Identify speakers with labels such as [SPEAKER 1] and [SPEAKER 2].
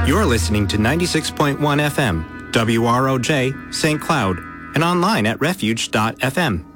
[SPEAKER 1] You're listening to 96.1 FM, WROJ, St. Cloud, and online at refuge.fm.